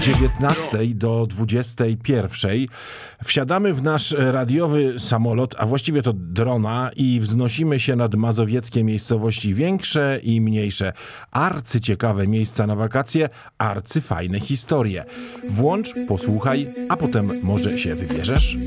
19 do 21 wsiadamy w nasz radiowy samolot, a właściwie to drona i wznosimy się nad mazowieckie miejscowości, większe i mniejsze. Arcyciekawe miejsca na wakacje, arcyfajne historie. Włącz, posłuchaj, a potem może się wybierzesz.